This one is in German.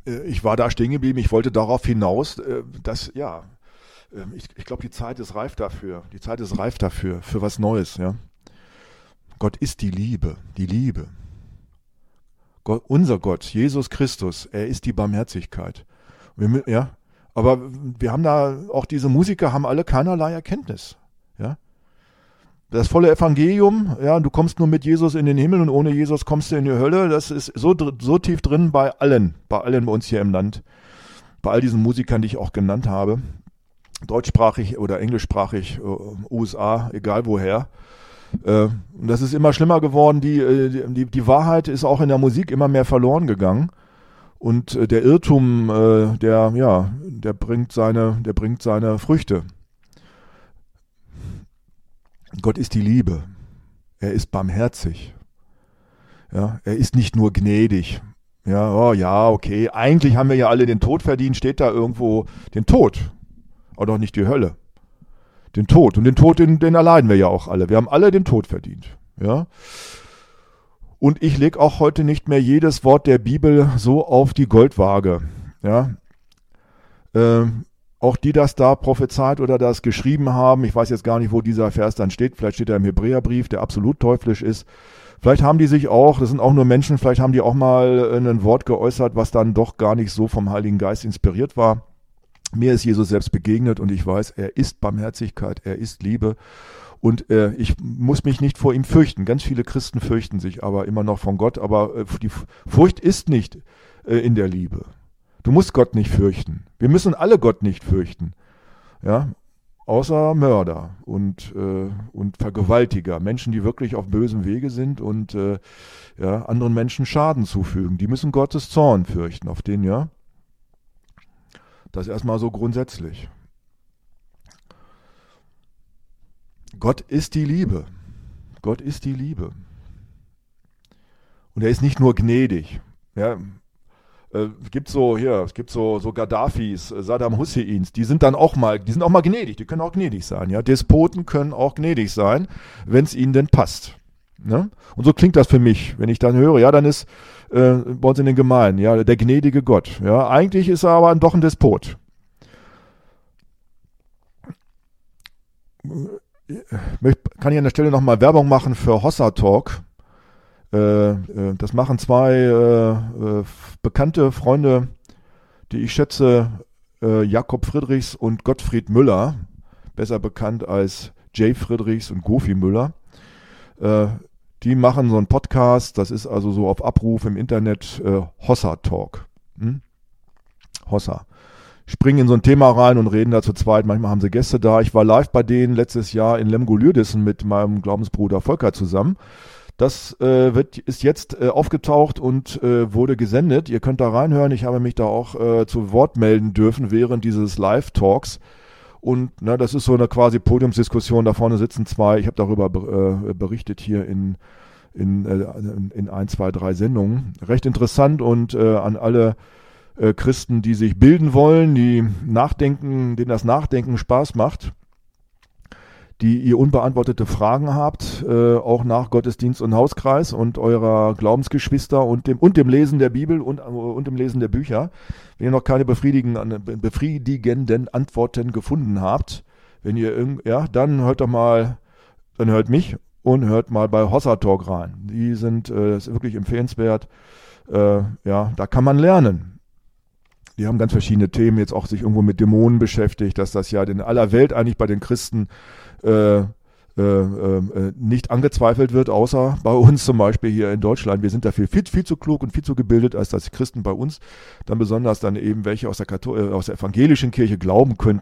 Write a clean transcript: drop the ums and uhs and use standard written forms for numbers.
ich war da stehen geblieben, ich wollte darauf hinaus, dass, ja, ich glaube, die Zeit ist reif dafür. Die Zeit ist reif dafür, für was Neues, ja. Gott ist die Liebe, die Liebe. Gott, unser Gott, Jesus Christus, er ist die Barmherzigkeit. Ja, aber wir haben da, auch diese Musiker haben alle keinerlei Erkenntnis, ja. Das volle Evangelium, ja, du kommst nur mit Jesus in den Himmel und ohne Jesus kommst du in die Hölle, das ist so tief drin bei allen bei uns hier im Land, bei all diesen Musikern, die ich auch genannt habe, deutschsprachig oder englischsprachig, USA, egal woher. Und das ist immer schlimmer geworden, die Wahrheit ist auch in der Musik immer mehr verloren gegangen und der Irrtum, der bringt seine Früchte. Gott ist die Liebe. Er ist barmherzig. Ja, er ist nicht nur gnädig. Ja, oh ja, okay. Eigentlich haben wir ja alle den Tod verdient. Steht da irgendwo den Tod, aber doch nicht die Hölle. Den Tod. Und den Tod, den erleiden wir ja auch alle. Wir haben alle den Tod verdient. Ja. Und ich lege auch heute nicht mehr jedes Wort der Bibel so auf die Goldwaage. Ja. Auch die das da prophezeit oder das geschrieben haben, ich weiß jetzt gar nicht, wo dieser Vers dann steht, vielleicht steht er im Hebräerbrief, der absolut teuflisch ist. Vielleicht haben die sich auch, das sind auch nur Menschen, vielleicht haben die auch mal ein Wort geäußert, was dann doch gar nicht so vom Heiligen Geist inspiriert war. Mir ist Jesus selbst begegnet und ich weiß, er ist Barmherzigkeit, er ist Liebe und ich muss mich nicht vor ihm fürchten. Ganz viele Christen fürchten sich aber immer noch von Gott, aber die Furcht ist nicht in der Liebe. Du musst Gott nicht fürchten. Wir müssen alle Gott nicht fürchten. Ja, außer Mörder und Vergewaltiger, Menschen, die wirklich auf bösem Wege sind und anderen Menschen Schaden zufügen. Die müssen Gottes Zorn fürchten, auf den, ja. Das erstmal so grundsätzlich. Gott ist die Liebe. Gott ist die Liebe. Und er ist nicht nur gnädig. Ja, es gibt so Gaddafis, Saddam Husseins, die sind auch mal gnädig, die können auch gnädig sein, ja. Despoten können auch gnädig sein, wenn es ihnen denn passt. Ne? Und so klingt das für mich, wenn ich dann höre, ja, dann ist bei uns in den Gemeinden, ja, der gnädige Gott. Ja, eigentlich ist er aber doch ein Despot. Kann ich an der Stelle nochmal Werbung machen für Hossa Talk. Das machen zwei bekannte Freunde, die ich schätze, Jakob Friedrichs und Gottfried Müller, besser bekannt als Jay Friedrichs und Gofi Müller. Die machen so einen Podcast, das ist also so auf Abruf im Internet, Hossa Talk. Hossa. Springen in so ein Thema rein und reden da zu zweit. Manchmal haben sie Gäste da. Ich war live bei denen letztes Jahr in Lemgo-Lürdesen mit meinem Glaubensbruder Volker zusammen. Das ist jetzt aufgetaucht und wurde gesendet. Ihr könnt da reinhören. Ich habe mich da auch zu Wort melden dürfen während dieses Live-Talks. Und das ist so eine quasi Podiumsdiskussion. Da vorne sitzen zwei. Ich habe darüber berichtet hier in 1, 2, 3 Sendungen. Recht interessant und an alle Christen, die sich bilden wollen, die nachdenken, denen das Nachdenken Spaß macht, die ihr unbeantwortete Fragen habt, auch nach Gottesdienst und Hauskreis und eurer Glaubensgeschwister und dem Lesen der Bibel und dem Lesen der Bücher. Wenn ihr noch keine befriedigenden Antworten gefunden habt, dann hört mich und hört mal bei Hossa Talk rein. Die sind das ist wirklich empfehlenswert. Da kann man lernen. Die haben ganz verschiedene Themen, jetzt auch sich irgendwo mit Dämonen beschäftigt, dass das ja in aller Welt eigentlich bei den Christen nicht angezweifelt wird, außer bei uns zum Beispiel hier in Deutschland. Wir sind dafür viel zu klug und viel zu gebildet, als dass Christen bei uns dann besonders dann eben welche aus der evangelischen Kirche glauben